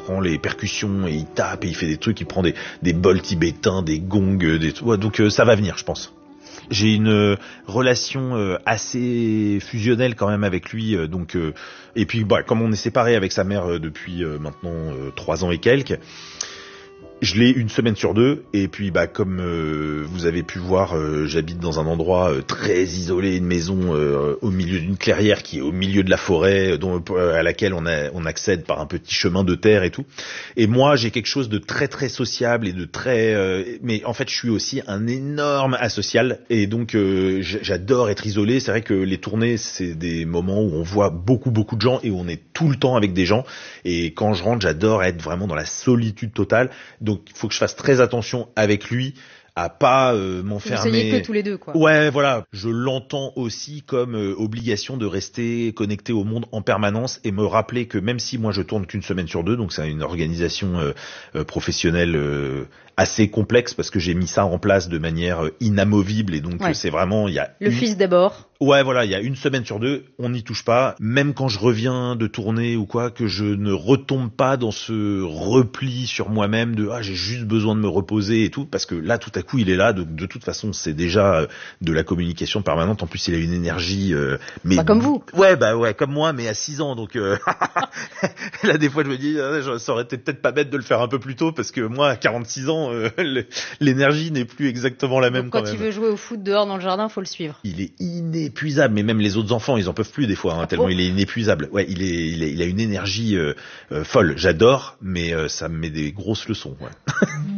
prend les percussions et il tape et il fait des trucs, il prend des bols tibétains, des gongs, donc ça va venir, je pense. J'ai une relation assez fusionnelle quand même avec lui, et puis comme on est séparés avec sa mère depuis maintenant 3 ans et quelques, je l'ai une semaine sur 2, et puis comme vous avez pu voir, j'habite dans un endroit très isolé, une maison au milieu d'une clairière qui est au milieu de la forêt, à laquelle on accède par un petit chemin de terre et tout. Et moi, j'ai quelque chose de très très sociable et de très, mais en fait, je suis aussi un énorme asocial, et donc j'adore être isolé. C'est vrai que les tournées, c'est des moments où on voit beaucoup de gens et où on est tout le temps avec des gens. Et quand je rentre, j'adore être vraiment dans la solitude totale. Donc il faut que je fasse très attention avec lui à pas m'enfermer. Vous soyez que tous les deux, quoi. Ouais, voilà. Je l'entends aussi comme obligation de rester connecté au monde en permanence et me rappeler que même si moi je tourne qu'une semaine sur 2, donc c'est une organisation professionnelle assez complexe parce que j'ai mis ça en place de manière inamovible, et donc c'est vraiment fils d'abord. Ouais, voilà, il y a une semaine sur 2, on n'y touche pas. Même quand je reviens de tourner ou quoi, que je ne retombe pas dans ce repli sur moi-même de j'ai juste besoin de me reposer et tout, parce que là tout à coup il est là. De toute façon c'est déjà de la communication permanente. En plus il a une énergie, mais comme vous. Ouais, comme moi, mais à 6 ans. Donc là des fois je me dis ça aurait été peut-être pas bête de le faire un peu plus tôt, parce que moi à 46 ans l'énergie n'est plus exactement la même. Donc, quand il même. veut jouer au foot dehors dans le jardin, faut le suivre. Il est inépuisable, mais même les autres enfants, ils en peuvent plus des fois, tellement il est inépuisable. Ouais, il a une énergie folle. J'adore, mais ça me met des grosses leçons. Ouais.